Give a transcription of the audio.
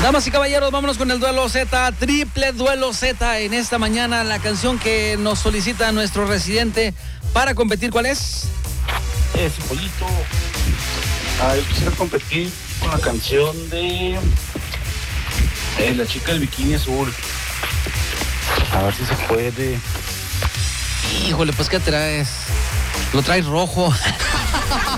Damas y caballeros, vámonos con el duelo Z, triple duelo Z en esta mañana. La canción que nos solicita nuestro residente para competir, ¿cuál es? Pollito. Yo quisiera competir con la canción de La chica del bikini azul. A ver si se puede. Híjole, pues ¿qué traes? Lo traes rojo.